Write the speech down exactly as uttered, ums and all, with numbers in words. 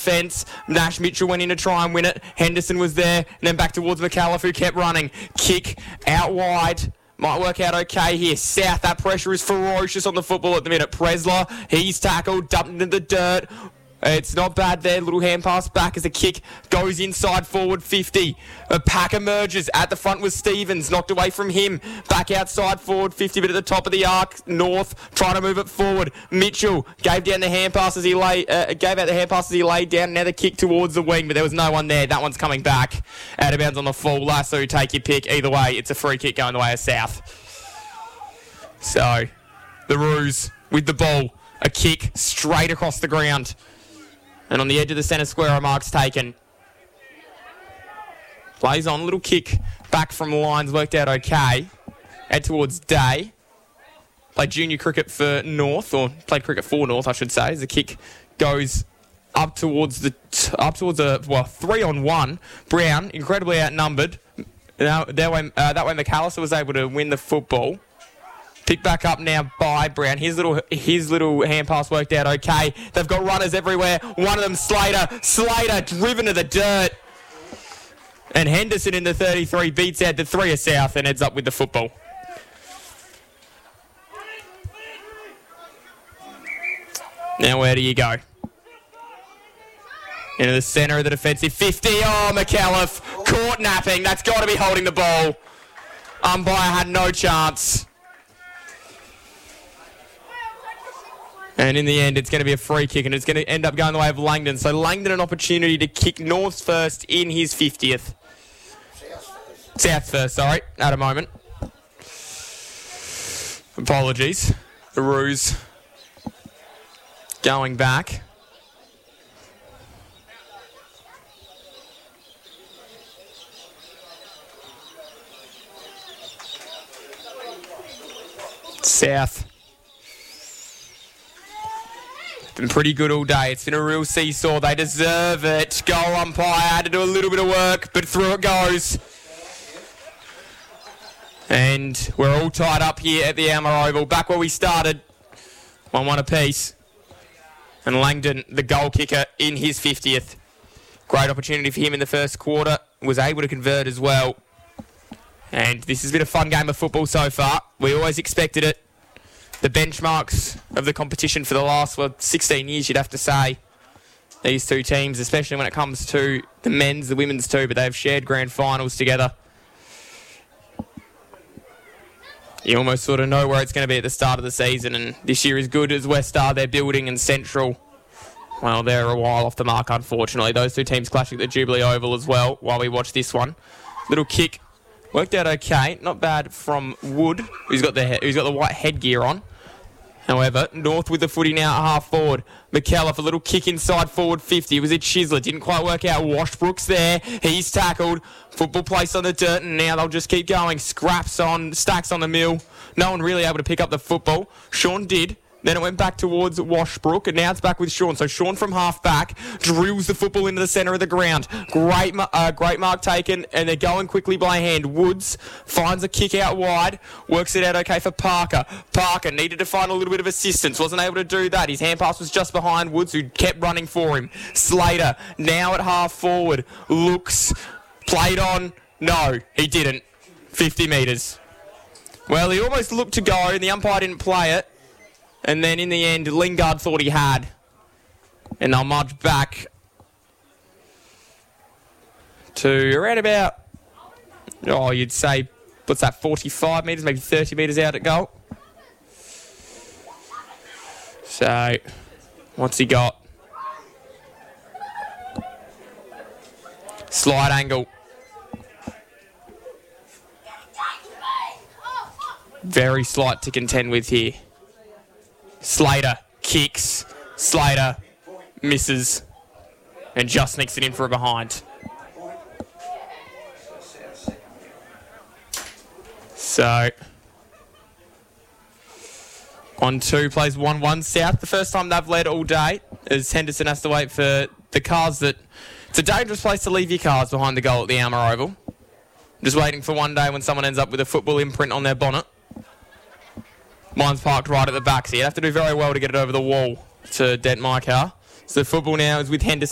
defence. Nash Mitchell went in to try and win it. Henderson was there, and then back towards McAuliffe, who kept running. Kick out wide. Might work out okay here. South, that pressure is ferocious on the football at the minute. Presler, he's tackled, dumped into the dirt. It's not bad there. Little hand pass back as a kick goes inside forward fifty. A pack emerges. At the front was Stevens. Knocked away from him. Back outside forward fifty, but at the top of the arc. North trying to move it forward. Mitchell gave down the hand pass as he lay, uh, gave out the hand pass as he laid down. Now the kick towards the wing, but there was no one there. That one's coming back. Out of bounds on the full. Lasso, take your pick. Either way, it's a free kick going the way of South. So, the Roos with the ball. A kick straight across the ground. And on the edge of the centre square, a mark's taken. Plays on, little kick back from lines, worked out okay. Head towards Day. Played junior cricket for North, or played cricket for North, I should say. As the kick goes up towards the, t- up towards a, well, three on one. Brown, incredibly outnumbered. Now, that way, uh, that way McAllister was able to win the football. Picked back up now by Brown. His little his little hand pass worked out okay. They've got runners everywhere. One of them, Slater. Slater driven to the dirt. And Henderson in the thirty-three beats out the three of South and ends up with the football. Now where do you go? Into the centre of the defensive fifty. Oh, McAuliffe caught napping. That's got to be holding the ball. Umpire had no chance. And in the end, it's going to be a free kick, and it's going to end up going the way of Langdon. So Langdon an opportunity to kick North's first in his fiftieth. South first, sorry, at a moment. Apologies. The Roos going back. South. Been pretty good all day. It's been a real seesaw. They deserve it. Goal umpire had to do a little bit of work, but through it goes. And we're all tied up here at the Alma Oval. Back where we started. one one apiece. And Langdon, the goal kicker, in his fiftieth. Great opportunity for him in the first quarter. Was able to convert as well. And this has been a fun game of football so far. We always expected it. The benchmarks of the competition for the last, well, sixteen years, you'd have to say. These two teams, especially when it comes to the men's, the women's too, but they've shared grand finals together. You almost sort of know where it's going to be at the start of the season, and this year is good as West Star, they're building, and Central, well, they're a while off the mark, unfortunately. Those two teams clashing at the Jubilee Oval as well while we watch this one. Little kick. Worked out okay, not bad from Wood, who's got the he- who's got the white headgear on. However, North with the footy now at half forward. McAuliffe, a little kick inside forward fifty. It was a Chisler, didn't quite work out. Washbrook's there, he's tackled. Football placed on the dirt, and now they'll just keep going. Scraps on, stacks on the mill. No one really able to pick up the football. Sean did. Then it went back towards Washbrook, and now it's back with Sean. So Sean from half back drills the football into the centre of the ground. Great, uh, great mark taken, and they're going quickly by hand. Woods finds a kick out wide, works it out okay for Parker. Parker needed to find a little bit of assistance, wasn't able to do that. His hand pass was just behind Woods, who kept running for him. Slater now at half forward, looks, played on. No, he didn't. fifty metres. Well, he almost looked to go, and the umpire didn't play it. And then in the end, Lingard thought he had. And they'll march back to around about, oh, you'd say, what's that, forty-five metres, maybe thirty metres out at goal. So, what's he got? Slide angle. Very slight to contend with here. Slater kicks. Slater misses. And just sneaks it in for a behind. So, on two, plays one one South. The first time they've led all day, as Henderson has to wait for the cars that... It's a dangerous place to leave your cars behind the goal at the Alma Oval. Just waiting for one day when someone ends up with a football imprint on their bonnet. Mine's parked right at the back, so you have to do very well to get it over the wall to dent my car. So the football now is with Henderson.